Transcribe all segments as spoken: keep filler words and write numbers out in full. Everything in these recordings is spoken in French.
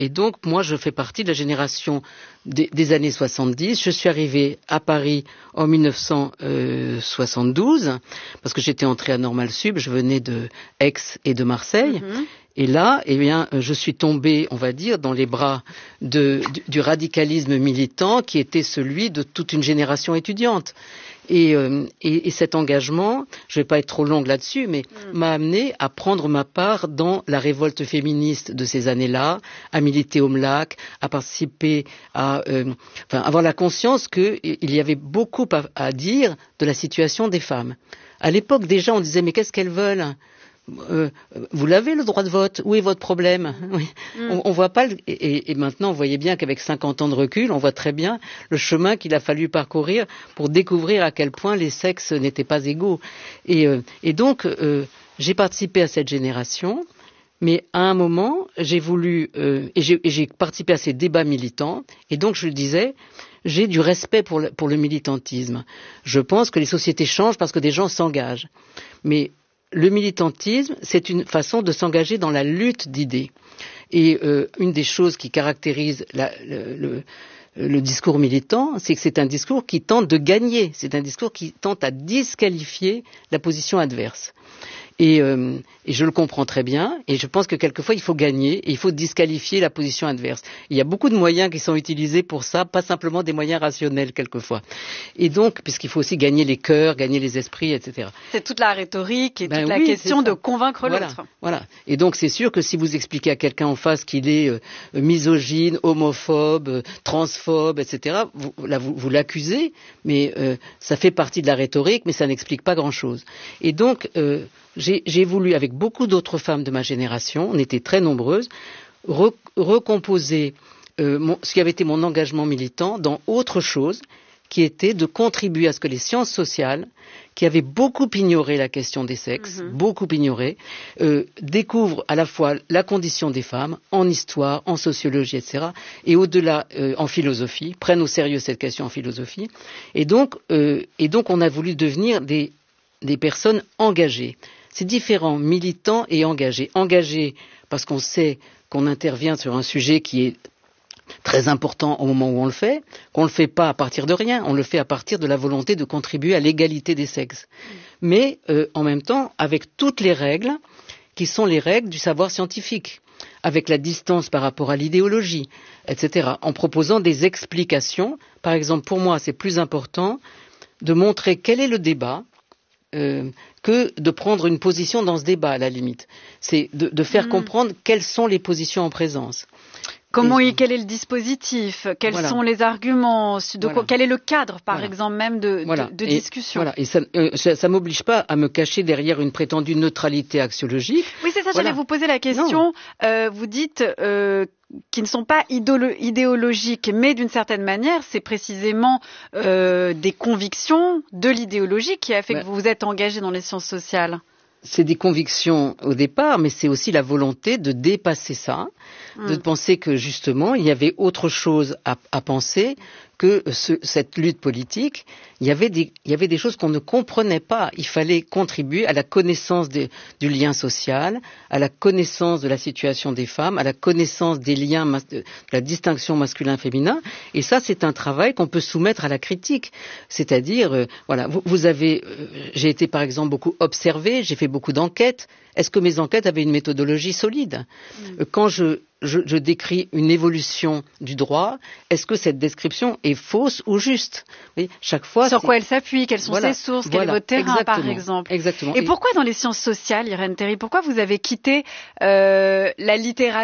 Et donc, moi, je fais partie de la génération des, des années soixante-dix. Je suis arrivée à Paris en mille neuf cent soixante-douze, parce que j'étais entrée à Normal Sup, je venais de Aix et de Marseille. Mm-hmm. Et là, eh bien, je suis tombée, on va dire, dans les bras de, du, du radicalisme militant qui était celui de toute une génération étudiante. Et, euh, et, et cet engagement, je ne vais pas être trop longue là-dessus, mais mmh. m'a amené à prendre ma part dans la révolte féministe de ces années-là, à militer au M L A C, à participer, à euh, enfin, avoir la conscience qu'il y avait beaucoup à, à dire de la situation des femmes. À l'époque, déjà, on disait, mais qu'est-ce qu'elles veulent ? Euh, vous l'avez le droit de vote, où est votre problème? Oui. mm. on, on voit pas le, et, et maintenant vous voyez bien qu'avec cinquante ans de recul on voit très bien le chemin qu'il a fallu parcourir pour découvrir à quel point les sexes n'étaient pas égaux et, euh, et donc euh, j'ai participé à cette génération, mais à un moment j'ai voulu euh, et, j'ai, et j'ai participé à ces débats militants et donc je le disais, j'ai du respect pour le, pour le militantisme. Je pense que les sociétés changent parce que des gens s'engagent, mais le militantisme, c'est une façon de s'engager dans la lutte d'idées. Et euh, une des choses qui caractérise la, le, le, le discours militant, c'est que c'est un discours qui tente de gagner. C'est un discours qui tente à disqualifier la position adverse. Et, euh, et je le comprends très bien, et je pense que quelquefois il faut gagner, et il faut disqualifier la position adverse. Il y a beaucoup de moyens qui sont utilisés pour ça, pas simplement des moyens rationnels quelquefois. Et donc, puisqu'il faut aussi gagner les cœurs, gagner les esprits, et cetera. C'est toute la rhétorique et ben toute oui, la question de convaincre voilà, l'autre. Voilà. Et donc c'est sûr que si vous expliquez à quelqu'un en face qu'il est euh, misogyne, homophobe, euh, transphobe, et cetera, vous, là vous, vous l'accusez, mais euh, ça fait partie de la rhétorique, mais ça n'explique pas grand-chose. Et donc euh, J'ai, j'ai voulu, avec beaucoup d'autres femmes de ma génération, on était très nombreuses, re, recomposer euh, mon, ce qui avait été mon engagement militant dans autre chose, qui était de contribuer à ce que les sciences sociales, qui avaient beaucoup ignoré la question des sexes, mm-hmm. beaucoup ignoré, euh, découvrent à la fois la condition des femmes, en histoire, en sociologie, et cetera, et au-delà, euh, en philosophie, prennent au sérieux cette question en philosophie. Et donc, euh, et donc on a voulu devenir des, des personnes engagées. C'est différent, militant et engagé. Engagé parce qu'on sait qu'on intervient sur un sujet qui est très important au moment où on le fait, qu'on ne le fait pas à partir de rien, on le fait à partir de la volonté de contribuer à l'égalité des sexes. Mais euh, en même temps, avec toutes les règles qui sont les règles du savoir scientifique, avec la distance par rapport à l'idéologie, et cetera, en proposant des explications. Par exemple, pour moi, c'est plus important de montrer quel est le débat, Euh, que de prendre une position dans ce débat, à la limite. C'est de, de faire mmh. comprendre quelles sont les positions en présence. Comment et, quel est le dispositif, quels voilà. sont les arguments, de voilà. quoi, quel est le cadre, par voilà. exemple, même de, voilà. de, de et, discussion. Voilà. Et ça euh, ça, ça m'oblige pas à me cacher derrière une prétendue neutralité axiologique. Oui, c'est ça, voilà. J'allais vous poser la question. Euh, vous dites euh, qui ne sont pas idéolo- idéologiques, mais d'une certaine manière, c'est précisément euh, des convictions de l'idéologie qui a fait ouais. que vous vous êtes engagé dans les sciences sociales. C'est des convictions au départ, mais c'est aussi la volonté de dépasser ça, mmh. de penser que justement il y avait autre chose à, à penser que ce, cette lutte politique. Il y avait des, il y avait des choses qu'on ne comprenait pas. Il fallait contribuer à la connaissance des, du lien social, à la connaissance de la situation des femmes, à la connaissance des liens, mas- de la distinction masculin-féminin. Et ça, c'est un travail qu'on peut soumettre à la critique. C'est-à-dire, euh, voilà, vous, vous avez, euh, j'ai été par exemple beaucoup observé, j'ai fait beaucoup d'enquêtes. Est-ce que mes enquêtes avaient une méthodologie solide ? mmh. Quand je, je, je décris une évolution du droit, est-ce que cette description est fausse ou juste ? Oui, chaque fois. Sur c'est... quoi elle s'appuie ? Quelles sont voilà, ses sources ? voilà, Quel est votre terrain, exactement, par exemple ? Exactement. Et, Et pourquoi dans les sciences sociales, Irène Théry, pourquoi vous avez quitté euh, la littérature ?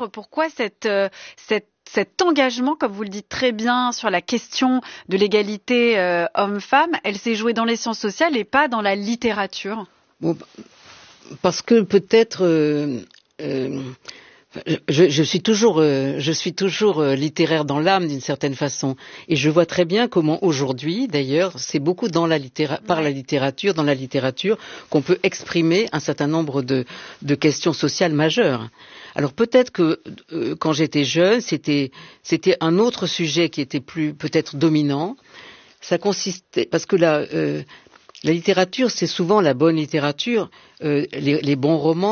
Pourquoi cette, euh, cette Cet engagement, comme vous le dites très bien, sur la question de l'égalité euh, homme-femme, elle s'est jouée dans les sciences sociales et pas dans la littérature ? Bon, parce que peut-être, euh, euh, je, je suis toujours, euh, je suis toujours euh, littéraire dans l'âme d'une certaine façon, et je vois très bien comment aujourd'hui, d'ailleurs, c'est beaucoup dans la littéra- par la littérature, dans la littérature, qu'on peut exprimer un certain nombre de, de questions sociales majeures. Alors peut-être que euh, quand j'étais jeune, c'était, c'était un autre sujet qui était plus peut-être dominant. Ça consistait, parce que là. Euh, La littérature, c'est souvent la bonne littérature, euh, les, les bons romans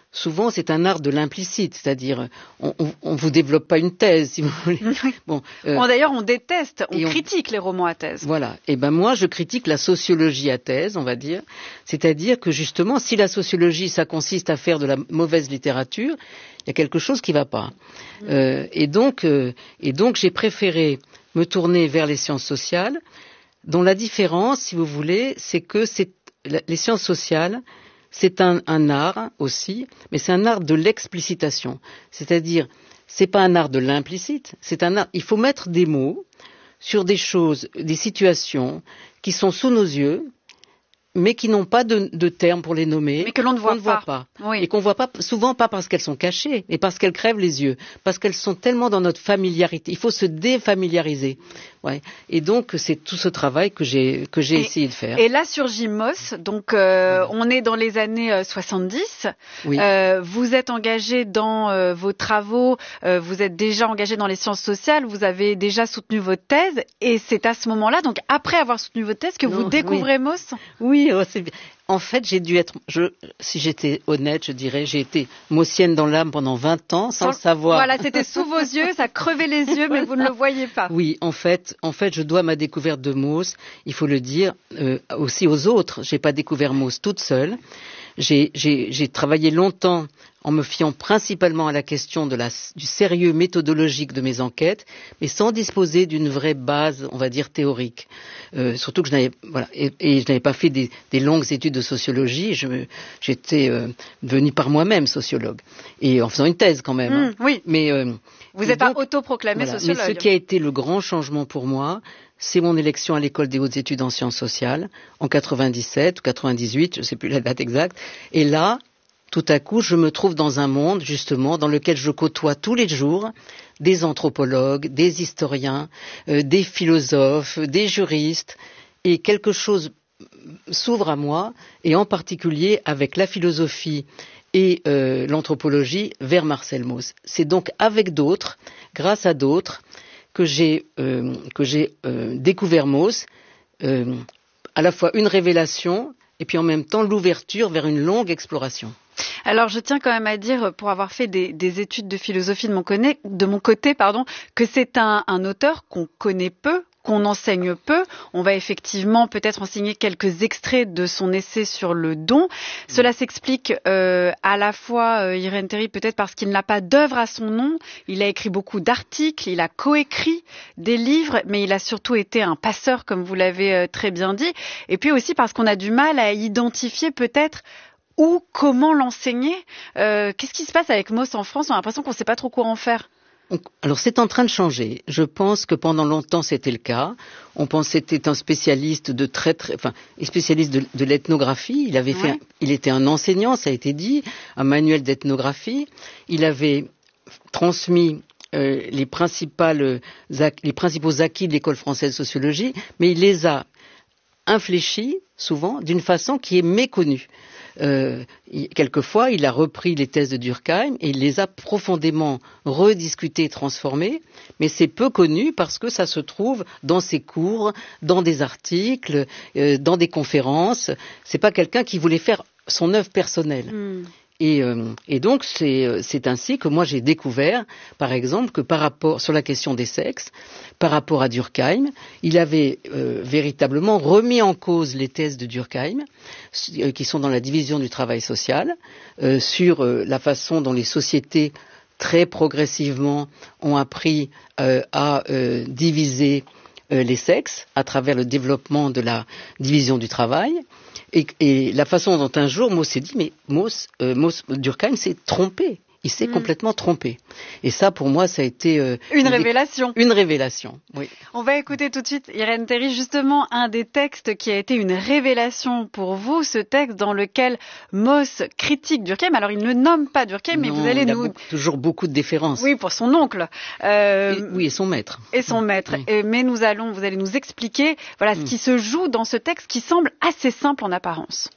souvent c'est un art de l'implicite, c'est-à-dire on, on, on vous développe pas une thèse, si vous voulez. Bon, euh, bon, d'ailleurs, on déteste, on critique on... les romans à thèse. Voilà. Et ben moi, je critique la sociologie à thèse, on va dire, c'est-à-dire que justement, si la sociologie, ça consiste à faire de la mauvaise littérature, il y a quelque chose qui va pas. Mmh. Euh, et donc, euh, et donc, j'ai préféré me tourner vers les sciences sociales, dont la différence, si vous voulez, c'est que c'est les sciences sociales. C'est un, un art aussi, mais c'est un art de l'explicitation. C'est-à-dire, c'est pas un art de l'implicite, c'est un art. Il faut mettre des mots sur des choses, des situations qui sont sous nos yeux, mais qui n'ont pas de, de termes pour les nommer, mais que l'on ne voit ne pas, voit pas. Oui. Et qu'on voit pas, souvent pas parce qu'elles sont cachées, mais parce qu'elles crèvent les yeux, parce qu'elles sont tellement dans notre familiarité. Il faut se défamiliariser. Ouais. Et donc c'est tout ce travail que j'ai que j'ai et, essayé de faire. Et là surgit Moss, donc euh, oui. on est dans les années soixante-dix. Oui. Euh, vous êtes engagé dans euh, vos travaux, euh, vous êtes déjà engagé dans les sciences sociales, vous avez déjà soutenu votre thèse, et c'est à ce moment-là, donc après avoir soutenu votre thèse, que non, vous découvrez oui. Moss. Oui, oh, c'est bien. En fait, j'ai dû être, je, si j'étais honnête, je dirais, j'ai été mossienne dans l'âme pendant vingt ans, sans, sans le savoir. Voilà, c'était sous vos yeux, ça crevait les yeux, mais vous ne le voyiez pas. Oui, en fait, en fait, je dois ma découverte de Mauss, il faut le dire, euh, aussi aux autres. J'ai pas découvert Mauss toute seule. J'ai, j'ai, j'ai travaillé longtemps en me fiant principalement à la question de la, du sérieux méthodologique de mes enquêtes, mais sans disposer d'une vraie base, on va dire, théorique. Euh, surtout que je n'avais, voilà, et, et je n'avais pas fait des, des longues études de sociologie. Je me, j'étais euh, devenue par moi-même sociologue, et en faisant une thèse quand même. Mmh, hein. Oui. Mais euh, vous n'êtes pas autoproclamé voilà, sociologue. Mais ce qui a été le grand changement pour moi, c'est mon élection à l'école des hautes études en sciences sociales en quatre-vingt-dix-sept ou quatre-vingt-dix-huit, je ne sais plus la date exacte. Et là, tout à coup, je me trouve dans un monde, justement, dans lequel je côtoie tous les jours des anthropologues, des historiens, euh, des philosophes, des juristes, et quelque chose s'ouvre à moi, et en particulier avec la philosophie et euh, l'anthropologie vers Marcel Mauss. C'est donc avec d'autres, grâce à d'autres, que j'ai, euh, que j'ai euh, découvert Mauss, euh, à la fois une révélation et puis en même temps l'ouverture vers une longue exploration. Alors je tiens quand même à dire, pour avoir fait des, des études de philosophie de mon, connaît, de mon côté, pardon, que c'est un, un auteur qu'on connaît peu, qu'on enseigne peu. On va effectivement peut-être enseigner quelques extraits de son essai sur le don. Cela s'explique euh, à la fois, euh, Irène Théry, peut-être parce qu'il n'a pas d'œuvre à son nom. Il a écrit beaucoup d'articles, il a coécrit des livres, mais il a surtout été un passeur, comme vous l'avez euh, très bien dit. Et puis aussi parce qu'on a du mal à identifier peut-être où, comment l'enseigner. Euh, qu'est-ce qui se passe avec Mauss en France ? On a l'impression qu'on ne sait pas trop quoi en faire. Alors c'est en train de changer. Je pense que pendant longtemps c'était le cas. On pensait que c'était un spécialiste de très très, enfin, spécialiste de, de l'ethnographie. Il avait fait, ouais. un, il était un enseignant, ça a été dit, un manuel d'ethnographie. Il avait transmis euh, les principales, les principaux acquis de l'école française de sociologie, mais il les a infléchis souvent d'une façon qui est méconnue. Euh, il, quelquefois, il a repris les thèses de Durkheim et il les a profondément rediscutées, transformées, mais c'est peu connu parce que ça se trouve dans ses cours, dans des articles, euh, dans des conférences. C'est pas quelqu'un qui voulait faire son œuvre personnelle. Mm. Et, euh, et donc c'est, c'est ainsi que moi j'ai découvert, par exemple, que par rapport sur la question des sexes, par rapport à Durkheim, il avait euh, véritablement remis en cause les thèses de Durkheim, euh, qui sont dans la division du travail social, euh, sur euh, la façon dont les sociétés très progressivement ont appris euh, à euh, diviser euh, les sexes à travers le développement de la division du travail. Et, et la façon dont un jour Mauss s'est dit, mais Mauss, euh, Mauss, Durkheim s'est trompé, il s'est mmh. complètement trompé. Et ça, pour moi, ça a été euh, une, une révélation. Une révélation, oui. On va écouter tout de suite, Irène Théry, justement un des textes qui a été une révélation pour vous, ce texte dans lequel Mauss critique Durkheim. Alors, il ne nomme pas Durkheim, mais non, vous allez il nous... a beaucoup, toujours beaucoup de déférence. Oui, pour son oncle. Euh... Et, oui, et son maître. Et son maître. Oui. Et, mais nous allons, vous allez nous expliquer, voilà, mmh. ce qui se joue dans ce texte qui semble assez simple en apparence.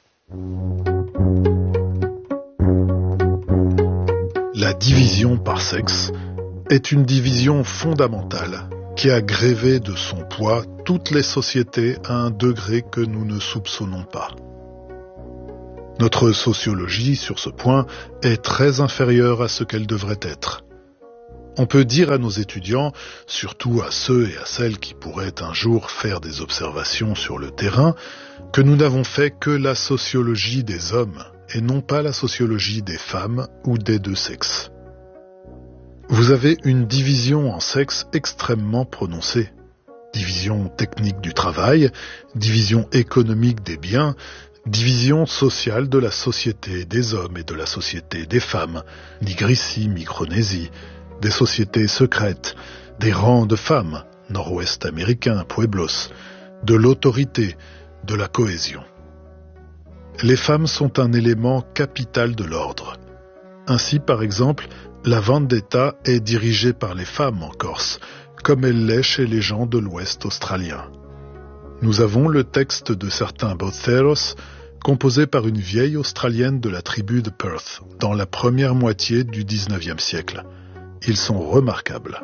La division par sexe est une division fondamentale qui a grévé de son poids toutes les sociétés à un degré que nous ne soupçonnons pas. Notre sociologie, sur ce point, est très inférieure à ce qu'elle devrait être. On peut dire à nos étudiants, surtout à ceux et à celles qui pourraient un jour faire des observations sur le terrain, que nous n'avons fait que la sociologie des hommes et non pas la sociologie des femmes ou des deux sexes. Vous avez une division en sexes extrêmement prononcée. Division technique du travail, division économique des biens, division sociale de la société des hommes et de la société des femmes, Nigricie, Micronésie, des sociétés secrètes, des rangs de femmes, nord-ouest américain, Pueblos, de l'autorité, de la cohésion. Les femmes sont un élément capital de l'ordre. Ainsi, par exemple, la vendetta est dirigée par les femmes en Corse, comme elle l'est chez les gens de l'Ouest australien. Nous avons le texte de certains boceros, composé par une vieille australienne de la tribu de Perth, dans la première moitié du dix-neuvième siècle. Ils sont remarquables.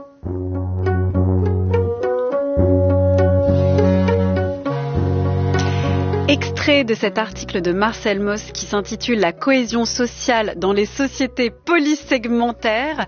Extrait de cet article de Marcel Mauss qui s'intitule « La cohésion sociale dans les sociétés polysegmentaires »,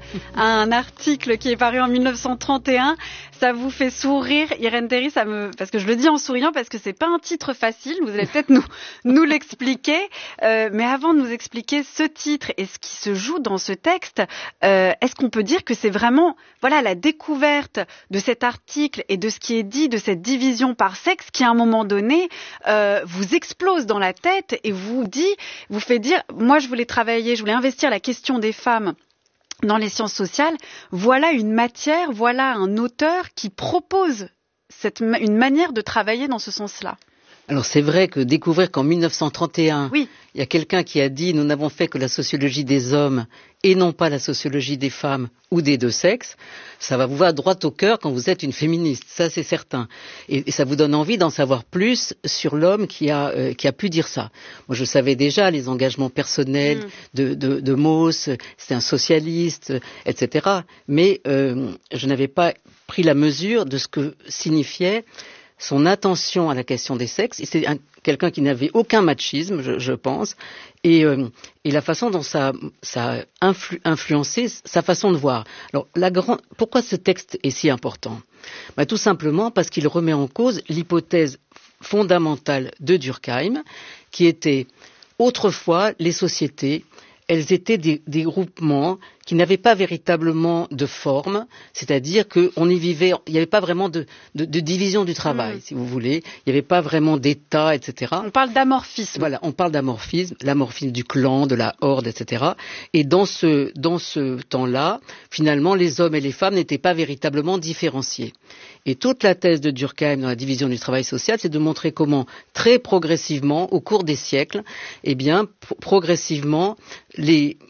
un article qui est paru en mille neuf cent trente et un. Ça vous fait sourire, Irène Théry, ça me, parce que je le dis en souriant, parce que c'est pas un titre facile. Vous allez peut-être nous nous l'expliquer, euh, mais avant de nous expliquer ce titre et ce qui se joue dans ce texte, euh, est-ce qu'on peut dire que c'est vraiment, voilà, la découverte de cet article et de ce qui est dit de cette division par sexe qui, à un moment donné, euh, vous explose dans la tête et vous dit, vous fait dire, moi, je voulais travailler, je voulais investir la question des femmes dans les sciences sociales, voilà une matière, voilà un auteur qui propose cette, une manière de travailler dans ce sens-là. Alors c'est vrai que découvrir qu'en mille neuf cent trente et un, oui. il y a quelqu'un qui a dit « Nous n'avons fait que la sociologie des hommes et non pas la sociologie des femmes ou des deux sexes », ça va vous voir droit au cœur quand vous êtes une féministe, ça c'est certain. Et, et ça vous donne envie d'en savoir plus sur l'homme qui a, euh, qui a pu dire ça. Moi je savais déjà les engagements personnels mm. de, de, de Mauss, c'est un socialiste, et cetera. Mais euh, je n'avais pas pris la mesure de ce que signifiait son attention à la question des sexes. C'est un, quelqu'un qui n'avait aucun machisme, je, je pense, et, euh, et la façon dont ça, ça a influ, influencé sa façon de voir. Alors, la grande, pourquoi ce texte est si important ? Ben, tout simplement parce qu'il remet en cause l'hypothèse fondamentale de Durkheim, qui était autrefois les sociétés, elles étaient des, des groupements qui n'avaient pas véritablement de forme, c'est-à-dire qu'on y vivait, il n'y avait pas vraiment de, de, de division du travail, mmh. si vous voulez, il n'y avait pas vraiment d'État, et cetera. On parle d'amorphisme. Voilà, on parle d'amorphisme, l'amorphisme du clan, de la horde, et cetera. Et dans ce, dans ce temps-là, finalement, les hommes et les femmes n'étaient pas véritablement différenciés. Et toute la thèse de Durkheim dans la division du travail social, c'est de montrer comment, très progressivement, au cours des siècles, eh bien, p- progressivement, les,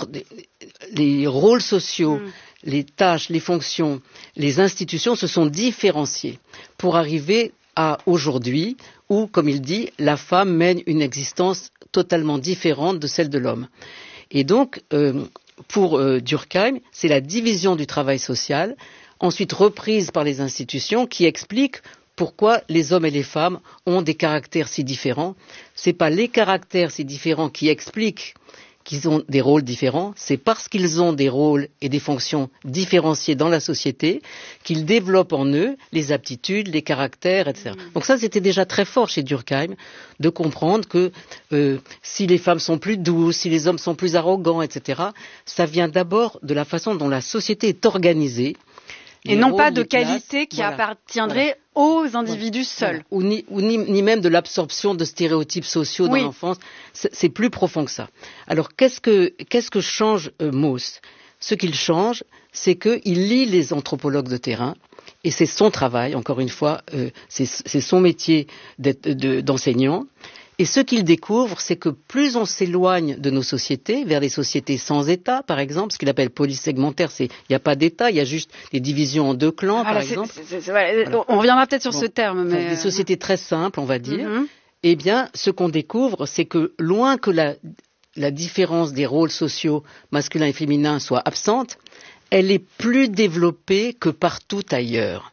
les rôles sociaux, mmh. les tâches, les fonctions, les institutions se sont différenciées pour arriver à aujourd'hui où, comme il dit, la femme mène une existence totalement différente de celle de l'homme. Et donc, euh, pour euh, Durkheim, c'est la division du travail social, ensuite reprise par les institutions, qui explique pourquoi les hommes et les femmes ont des caractères si différents. Ce n'est pas les caractères si différents qui expliquent qu'ils ont des rôles différents, c'est parce qu'ils ont des rôles et des fonctions différenciées dans la société qu'ils développent en eux les aptitudes, les caractères, et cetera. Mmh. Donc ça, c'était déjà très fort chez Durkheim de comprendre que euh, si les femmes sont plus douces, si les hommes sont plus arrogants, et cetera, ça vient d'abord de la façon dont la société est organisée. Et non rôles, pas de qualité classes, qui voilà, appartiendrait voilà. aux individus voilà, seuls. Voilà. Ou, ni, ou ni, ni même de l'absorption de stéréotypes sociaux oui. dans l'enfance. C'est, c'est plus profond que ça. Alors, qu'est-ce que, qu'est-ce que change euh, Mauss ? Ce qu'il change, c'est qu'il lit les anthropologues de terrain, et c'est son travail, encore une fois, euh, c'est, c'est son métier d'être, de, d'enseignant. Et ce qu'il découvre, c'est que plus on s'éloigne de nos sociétés, vers des sociétés sans État, par exemple, ce qu'il appelle polysegmentaire, c'est il n'y a pas d'État, il y a juste des divisions en deux clans, voilà, par c'est, exemple. C'est, c'est, c'est, voilà. On reviendra peut-être sur bon, ce terme, mais enfin, des sociétés très simples, on va dire. Mm-hmm. Eh bien, ce qu'on découvre, c'est que loin que la, la différence des rôles sociaux masculins et féminins soit absente, elle est plus développée que partout ailleurs.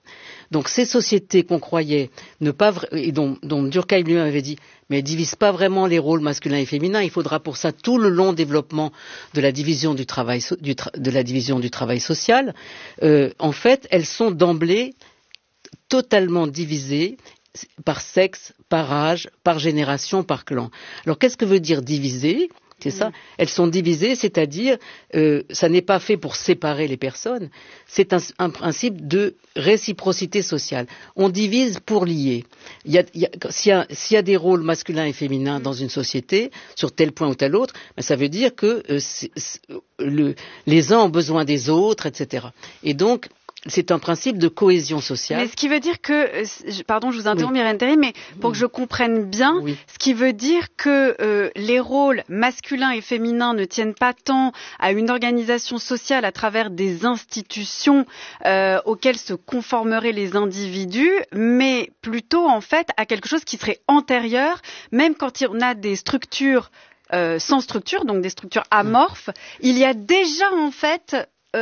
Donc ces sociétés qu'on croyait ne pas et dont, dont Durkheim lui-même avait dit mais elles ne divisent pas vraiment les rôles masculins et féminins, il faudra pour ça tout le long développement de la division du travail, du tra- de la division du travail social. Euh, en fait, elles sont d'emblée totalement divisées par sexe, par âge, par génération, par clan. Alors qu'est-ce que veut dire diviser ? C'est ça. Elles sont divisées, c'est-à-dire, euh, ça n'est pas fait pour séparer les personnes. C'est un, un principe de réciprocité sociale. On divise pour lier. Il y a, il y a, s'il, y a, s'il y a des rôles masculins et féminins dans une société, sur tel point ou tel autre, ben ça veut dire que euh, c'est, c'est, le, les uns ont besoin des autres, et cetera. Et donc, c'est un principe de cohésion sociale. Mais ce qui veut dire que, pardon, je vous interromps, oui. Irène Théry, mais pour oui. que je comprenne bien, oui. ce qui veut dire que euh, les rôles masculins et féminins ne tiennent pas tant à une organisation sociale à travers des institutions euh, auxquelles se conformeraient les individus, mais plutôt en fait à quelque chose qui serait antérieur, même quand on a des structures euh, sans structure, donc des structures amorphes, il y a déjà en fait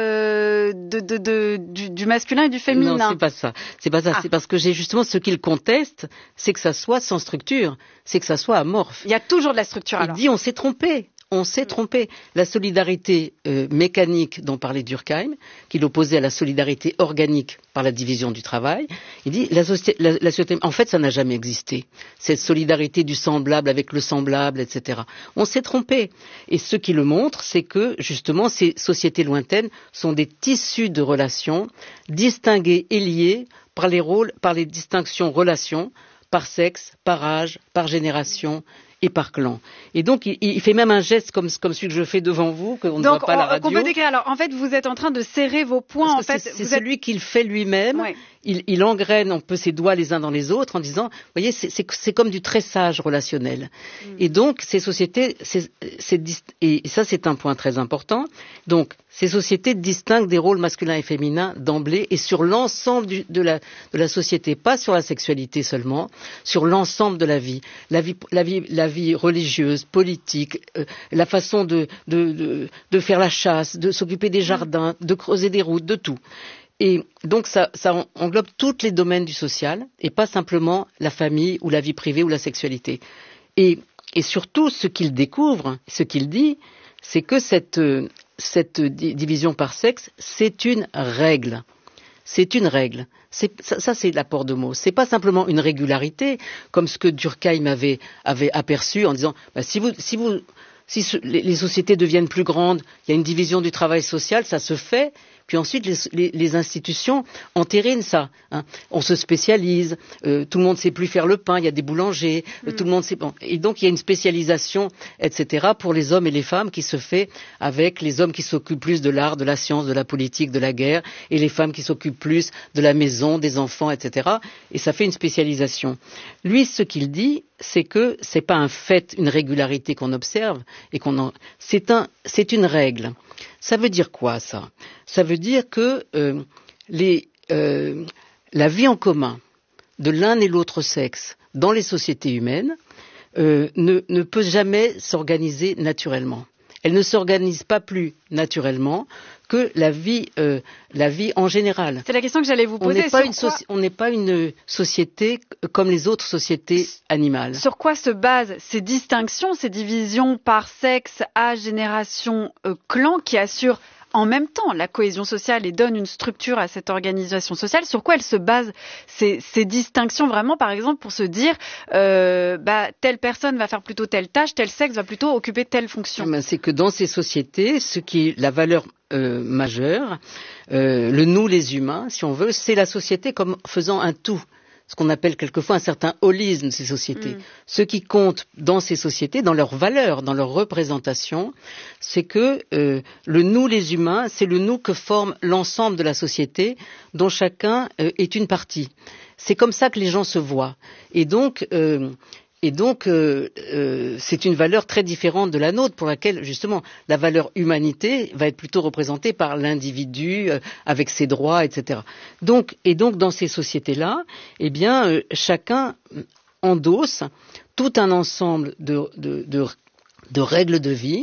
Euh, de, de, de, du, du masculin et du féminin. Non, c'est pas ça. C'est pas ça. Ah. C'est parce que j'ai justement ce qu'il conteste, c'est que ça soit sans structure, c'est que ça soit amorphe. Il y a toujours de la structure. Il alors. dit on s'est trompé. On s'est trompé. La solidarité euh, mécanique dont parlait Durkheim, qu'il opposait à la solidarité organique par la division du travail, il dit la société, la, la société, en fait, ça n'a jamais existé. Cette solidarité du semblable avec le semblable, et cetera. On s'est trompé. Et ce qui le montre, c'est que justement, ces sociétés lointaines sont des tissus de relations distingués et liés par les rôles, par les distinctions relations, par sexe, par âge, par génération et par clan. Et donc, il, il fait même un geste comme, comme celui que je fais devant vous, qu'on ne voit pas à la radio. Donc, on peut décrire. Alors, en fait, vous êtes en train de serrer vos poings. Parce que en fait, c'est, c'est vous celui êtes... qu'il fait lui-même. Ouais. Il, il engraine un peu ses doigts les uns dans les autres en disant, vous voyez, c'est, c'est, c'est comme du tressage relationnel. Mm. Et donc, ces sociétés, c'est, c'est, et ça, c'est un point très important. Donc, ces sociétés distinguent des rôles masculins et féminins d'emblée et sur l'ensemble du, de, la, de la société, pas sur la sexualité seulement, sur l'ensemble de la vie, la vie, la vie, la vie religieuse, politique, euh, la façon de, de, de, de faire la chasse, de s'occuper des jardins, de creuser des routes, de tout. Et donc ça, ça englobe tous les domaines du social et pas simplement la famille ou la vie privée ou la sexualité. Et, et surtout, ce qu'il découvre, ce qu'il dit, c'est que cette, cette division par sexe, c'est une règle. C'est une règle. C'est, ça, ça, c'est l'apport de mots. C'est pas simplement une régularité, comme ce que Durkheim avait, avait aperçu en disant, bah, si vous, si vous, si les, les sociétés deviennent plus grandes, il y a une division du travail social, ça se fait. Puis ensuite, les, les, les institutions entérinent ça. Hein. On se spécialise, euh, tout le monde ne sait plus faire le pain, il y a des boulangers, mm. euh, tout le monde sait. Bon. Et donc, il y a une spécialisation, et cetera, pour les hommes et les femmes qui se fait avec les hommes qui s'occupent plus de l'art, de la science, de la politique, de la guerre, et les femmes qui s'occupent plus de la maison, des enfants, et cetera. Et ça fait une spécialisation. Lui, ce qu'il dit, c'est que c'est pas un fait, une régularité qu'on observe, et qu'on en... c'est un, c'est une règle. Ça veut dire quoi, ça ? Ça veut dire que euh, les, euh, la vie en commun de l'un et l'autre sexe dans les sociétés humaines euh, ne, ne peut jamais s'organiser naturellement. Elle ne s'organise pas plus naturellement que la vie, euh, la vie en général. C'est la question que j'allais vous poser. On n'est pas, une soci- on n'est pas une société comme les autres sociétés animales. Sur quoi se basent ces distinctions, ces divisions par sexe, âge, génération, euh, clan, qui assurent en même temps la cohésion sociale et donnent une structure à cette organisation sociale? Sur quoi elles se basent ces, ces distinctions vraiment, par exemple, pour se dire euh, bah, telle personne va faire plutôt telle tâche, tel sexe va plutôt occuper telle fonction? Ben, c'est que dans ces sociétés, ce qui est la valeur euh, majeure, euh, le nous les humains, si on veut, c'est la société comme faisant un tout. Ce qu'on appelle quelquefois un certain holisme de ces sociétés. Mm. Ce qui compte dans ces sociétés, dans leurs valeurs, dans leur représentation, c'est que euh, le nous les humains, c'est le nous que forme l'ensemble de la société, dont chacun euh, est une partie. C'est comme ça que les gens se voient. Et donc, euh, et donc euh, euh, c'est une valeur très différente de la nôtre, pour laquelle justement la valeur humanité va être plutôt représentée par l'individu euh, avec ses droits, et cetera. Donc, et donc dans ces sociétés-là, eh bien euh, chacun endosse tout un ensemble de, de, de, de règles de vie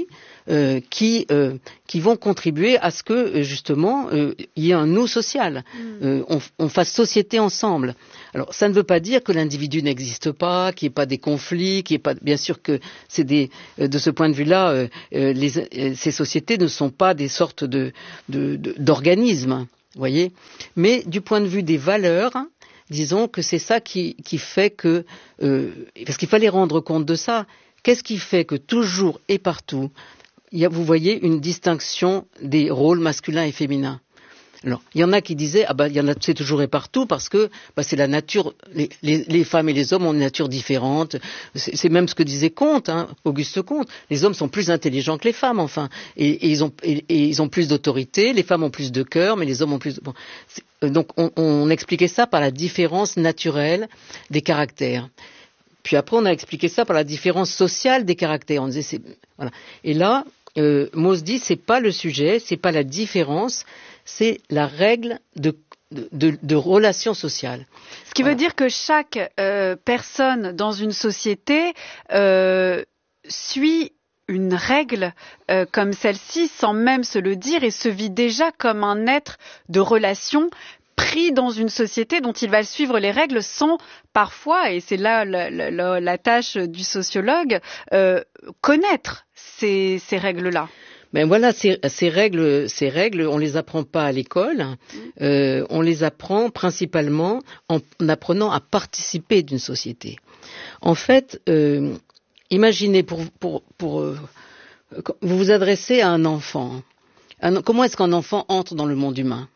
euh, qui euh, qui vont contribuer à ce que justement euh, il y ait un nous social, mmh. euh, on, on fasse société ensemble. Alors ça ne veut pas dire que l'individu n'existe pas, qu'il n'y ait pas des conflits, qu'il n'y ait pas, bien sûr que c'est des, de ce point de vue-là, euh, les, euh, ces sociétés ne sont pas des sortes de, de, de d'organismes, voyez. Mais du point de vue des valeurs, disons que c'est ça qui, qui fait que, euh, parce qu'il fallait rendre compte de ça. Qu'est-ce qui fait que toujours et partout, il y a, vous voyez, une distinction des rôles masculins et féminins? Alors, il y en a qui disaient, ah ben, il y en a, c'est toujours et partout parce que, bah, c'est la nature, les, les, les femmes et les hommes ont une nature différente. C'est, c'est même ce que disait Comte, hein, Auguste Comte. Les hommes sont plus intelligents que les femmes, enfin. Et, et ils ont, et, et ils ont plus d'autorité. Les femmes ont plus de cœur, mais les hommes ont plus de, bon. Donc, on, on expliquait ça par la différence naturelle des caractères. Puis après, on a expliqué ça par la différence sociale des caractères. On disait, c'est, voilà. Et là, euh, Mauss dit, c'est pas le sujet, c'est pas la différence, c'est la règle de, de, de, de relations sociales. Ce qui voilà. veut dire que chaque euh, personne dans une société euh, suit une règle euh, comme celle-ci sans même se le dire et se vit déjà comme un être de relation pris dans une société dont il va suivre les règles sans parfois, et c'est là la, la, la tâche du sociologue, euh, connaître ces, ces règles-là. Ben voilà, ces, ces règles, ces règles, on les apprend pas à l'école. Euh, on les apprend principalement en, en apprenant à participer d'une société. En fait, euh, imaginez pour, pour, pour euh, vous vous adressez à un enfant. Un, comment est-ce qu'un enfant entre dans le monde humain?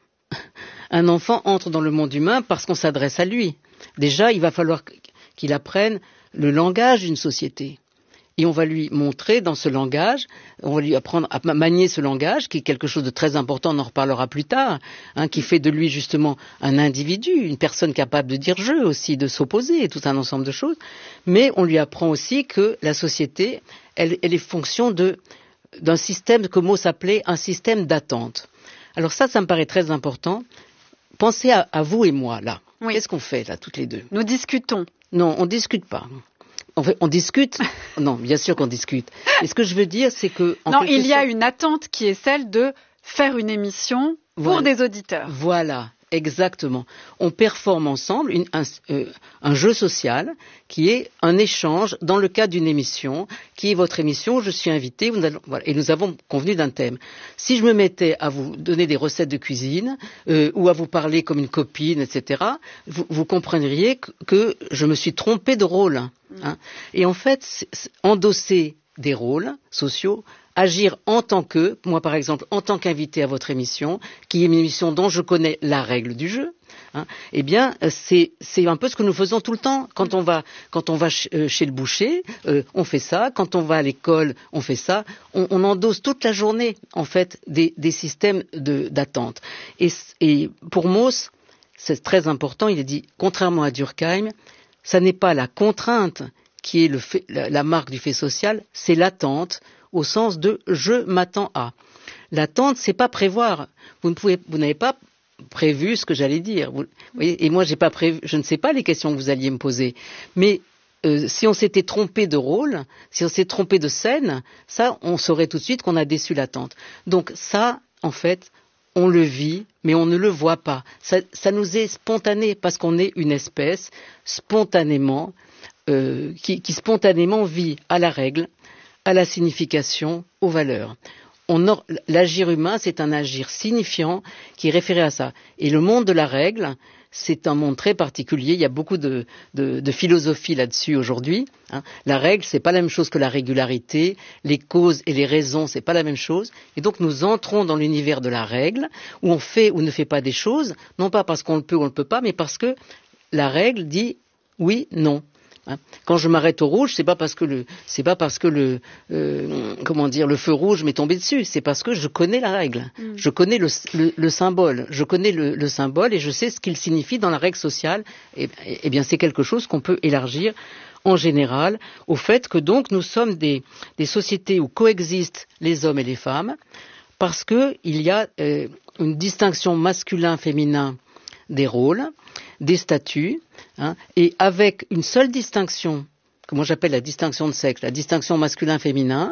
Un enfant entre dans le monde humain parce qu'on s'adresse à lui. Déjà, il va falloir qu'il apprenne le langage d'une société. Et on va lui montrer dans ce langage, on va lui apprendre à manier ce langage, qui est quelque chose de très important, on en reparlera plus tard, hein, qui fait de lui justement un individu, une personne capable de dire je aussi, de s'opposer, tout un ensemble de choses. Mais on lui apprend aussi que la société, elle, elle est fonction de, d'un système que Mauss appelait un système d'attente. Alors ça, ça me paraît très important. Pensez à, à vous et moi, là. Oui. Qu'est-ce qu'on fait, là, toutes les deux? Nous discutons. Non, on discute pas. En fait, on discute. Non, bien sûr qu'on discute. Mais ce que je veux dire, c'est que... En non, il y a sorte... une attente qui est celle de faire une émission pour voilà. des auditeurs. Voilà, exactement. On performe ensemble une, un, euh, un jeu social qui est un échange dans le cadre d'une émission, qui est votre émission, je suis invité, vous allons, voilà, et nous avons convenu d'un thème. Si je me mettais à vous donner des recettes de cuisine, euh, ou à vous parler comme une copine, et cetera, vous, vous comprendriez que, que je me suis trompé de rôle. Hein. Et en fait, c'est, c'est endosser des rôles sociaux, agir en tant que, moi par exemple, en tant qu'invité à votre émission, qui est une émission dont je connais la règle du jeu, hein, eh bien, c'est, c'est un peu ce que nous faisons tout le temps. Quand on va, quand on va ch- euh, chez le boucher, euh, on fait ça. Quand on va à l'école, on fait ça. On, on endosse toute la journée, en fait, des, des systèmes de, d'attente. Et, et pour Mauss, c'est très important, il a dit, contrairement à Durkheim, ça n'est pas la contrainte qui est le fait, la, la marque du fait social, c'est l'attente au sens de je m'attends à. L'attente, c'est pas prévoir. Vous ne pouvez, vous n'avez pas prévu ce que j'allais dire. Vous voyez, et moi, j'ai pas prévu, je ne sais pas les questions que vous alliez me poser. Mais euh, si on s'était trompé de rôle, si on s'est trompé de scène, ça, on saurait tout de suite qu'on a déçu l'attente. Donc ça, en fait, on le vit, mais on ne le voit pas. Ça, ça nous est spontané parce qu'on est une espèce spontanément euh, qui, qui spontanément vit à la règle, à la signification, aux valeurs. On or, l'agir humain, c'est un agir signifiant qui est référé à ça. Et le monde de la règle, c'est un monde très particulier. Il y a beaucoup de, de, de philosophie là-dessus aujourd'hui. Hein. La règle, c'est pas la même chose que la régularité. Les causes et les raisons, c'est pas la même chose. Et donc, nous entrons dans l'univers de la règle, où on fait ou ne fait pas des choses, non pas parce qu'on le peut ou on le peut pas, mais parce que la règle dit oui, non. Quand je m'arrête au rouge, c'est pas parce que le, c'est pas parce que le, euh, comment dire, le feu rouge m'est tombé dessus. C'est parce que je connais la règle, mm. je connais le, le, le symbole, je connais le, le symbole et je sais ce qu'il signifie dans la règle sociale. Et, et, et bien, c'est quelque chose qu'on peut élargir en général au fait que donc nous sommes des, des sociétés où coexistent les hommes et les femmes, parce que il y a euh, une distinction masculin-féminin des rôles, des statuts, hein, et avec une seule distinction, que moi j'appelle la distinction de sexe, la distinction masculin-féminin,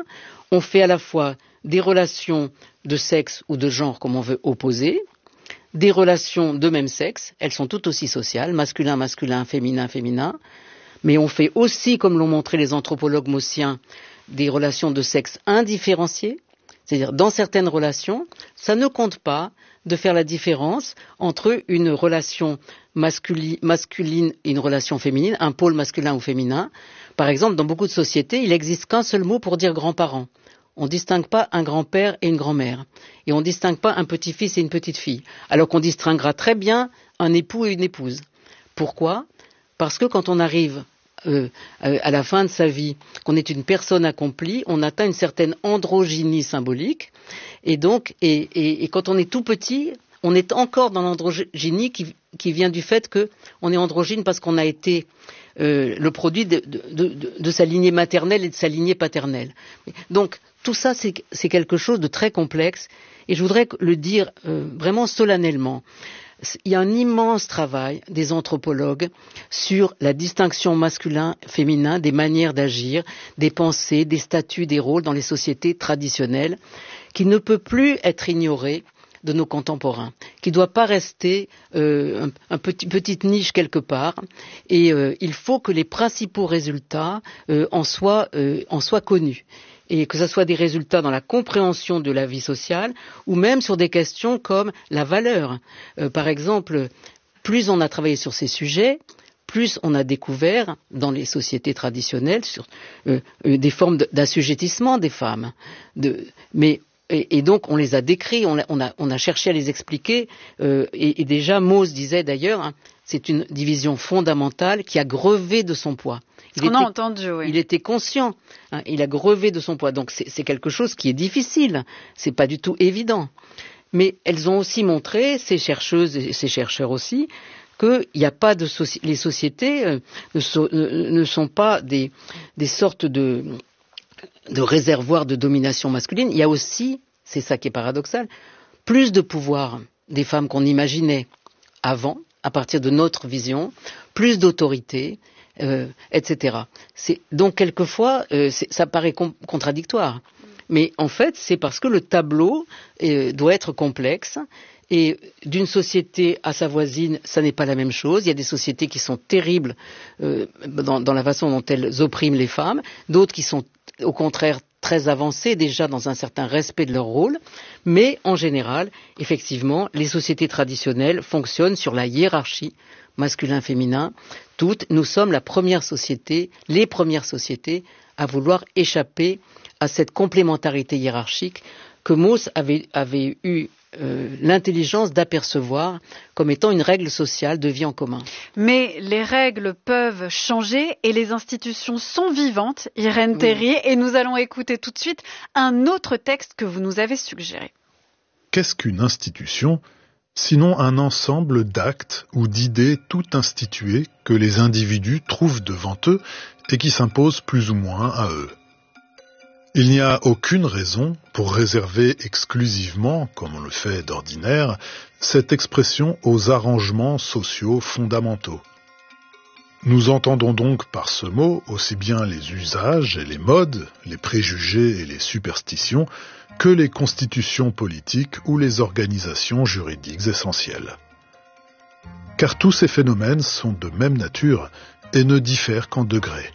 on fait à la fois des relations de sexe ou de genre, comme on veut, opposées, des relations de même sexe, elles sont toutes aussi sociales, masculin, masculin, féminin, féminin, mais on fait aussi, comme l'ont montré les anthropologues maussiens, des relations de sexe indifférenciées, c'est-à-dire dans certaines relations, ça ne compte pas de faire la différence entre une relation masculine, masculine et une relation féminine, un pôle masculin ou féminin. Par exemple, dans beaucoup de sociétés, il n'existe qu'un seul mot pour dire grands-parents. On ne distingue pas un grand-père et une grand-mère. Et on ne distingue pas un petit-fils et une petite-fille. Alors qu'on distinguera très bien un époux et une épouse. Pourquoi ? Parce que quand on arrive euh, à la fin de sa vie, qu'on est une personne accomplie, on atteint une certaine androgynie symbolique. Et donc, et, et, et quand on est tout petit, on est encore dans l'androgynie qui, qui vient du fait qu'on est androgyne parce qu'on a été euh, le produit de, de, de, de sa lignée maternelle et de sa lignée paternelle. Donc, tout ça, c'est, c'est quelque chose de très complexe. Et je voudrais le dire euh, vraiment solennellement. Il y a un immense travail des anthropologues sur la distinction masculin-féminin, des manières d'agir, des pensées, des statuts, des rôles dans les sociétés traditionnelles, qui ne peut plus être ignoré de nos contemporains, qui ne doit pas rester euh, un, un petit, petite niche quelque part. Et euh, il faut que les principaux résultats euh, en soient, euh, en soient connus. Et que ce soit des résultats dans la compréhension de la vie sociale ou même sur des questions comme la valeur. Euh, par exemple, plus on a travaillé sur ces sujets, plus on a découvert dans les sociétés traditionnelles sur, euh, euh, des formes d'assujettissement des femmes. De, mais Et, et donc on les a décrits, on a, on a, on a cherché à les expliquer, euh, et, et déjà Mauss disait d'ailleurs, hein, c'est une division fondamentale qui a grevé de son poids. Il on était, a entendu, oui. Il était conscient, hein, il a grevé de son poids, donc c'est, c'est quelque chose qui est difficile, c'est pas du tout évident. Mais elles ont aussi montré, ces chercheuses et ces chercheurs aussi, qu'il n'y a pas de soci- les sociétés euh, ne, so, ne, ne sont pas des, des sortes de de réservoir de domination masculine. Il y a aussi, c'est ça qui est paradoxal, plus de pouvoir des femmes qu'on imaginait avant, à partir de notre vision, plus d'autorité, euh, et cetera. C'est, donc quelquefois, euh, c'est, ça paraît com- contradictoire. Mais en fait, c'est parce que le tableau euh, doit être complexe. Et d'une société à sa voisine, ça n'est pas la même chose. Il y a des sociétés qui sont terribles euh, dans, dans la façon dont elles oppriment les femmes, d'autres qui sont au contraire très avancées déjà dans un certain respect de leur rôle. Mais en général, effectivement, les sociétés traditionnelles fonctionnent sur la hiérarchie masculin-féminin. Toutes, nous sommes la première société, les premières sociétés à vouloir échapper à cette complémentarité hiérarchique que Mauss avait, avait eu Euh, l'intelligence d'apercevoir comme étant une règle sociale de vie en commun. Mais les règles peuvent changer et les institutions sont vivantes, Irène Théry, oui. Et nous allons écouter tout de suite un autre texte que vous nous avez suggéré. Qu'est-ce qu'une institution, sinon un ensemble d'actes ou d'idées tout instituées que les individus trouvent devant eux et qui s'imposent plus ou moins à eux? Il n'y a aucune raison pour réserver exclusivement, comme on le fait d'ordinaire, cette expression aux arrangements sociaux fondamentaux. Nous entendons donc par ce mot aussi bien les usages et les modes, les préjugés et les superstitions, que les constitutions politiques ou les organisations juridiques essentielles. Car tous ces phénomènes sont de même nature et ne diffèrent qu'en degrés.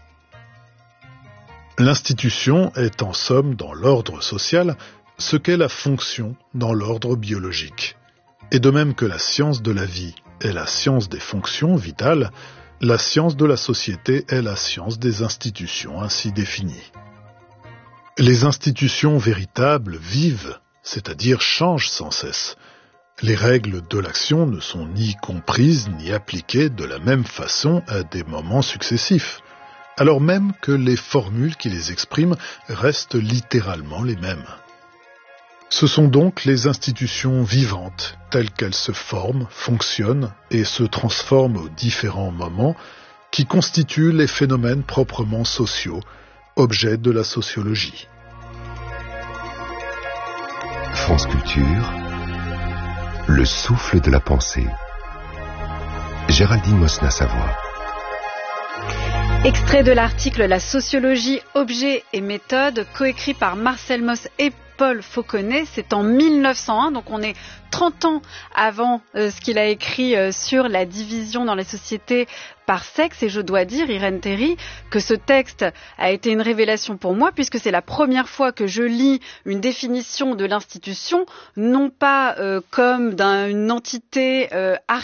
L'institution est en somme dans l'ordre social ce qu'est la fonction dans l'ordre biologique. Et de même que la science de la vie est la science des fonctions vitales, la science de la société est la science des institutions ainsi définies. Les institutions véritables vivent, c'est-à-dire changent sans cesse. Les règles de l'action ne sont ni comprises ni appliquées de la même façon à des moments successifs, alors même que les formules qui les expriment restent littéralement les mêmes. Ce sont donc les institutions vivantes, telles qu'elles se forment, fonctionnent et se transforment aux différents moments, qui constituent les phénomènes proprement sociaux, objets de la sociologie. France Culture, le souffle de la pensée. Géraldine Mosna-Savoie. Extrait de l'article « La sociologie, objet et méthode », coécrit par Marcel Mauss et Paul Fauconnet. C'est en mille neuf cent un, donc on est trente ans avant euh, ce qu'il a écrit euh, sur la division dans les sociétés par sexe. Et je dois dire, Irène Théry, que ce texte a été une révélation pour moi, puisque c'est la première fois que je lis une définition de l'institution, non pas euh, comme d'une entité euh, archaïque,